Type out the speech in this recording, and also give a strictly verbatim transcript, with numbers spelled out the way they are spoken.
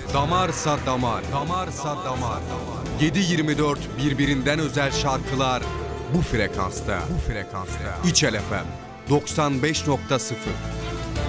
Damarsa damar, damarsa damar. yedi yirmi dört birbirinden özel şarkılar bu frekansta. Bu frekansta. İçel F M doksan beş nokta sıfır.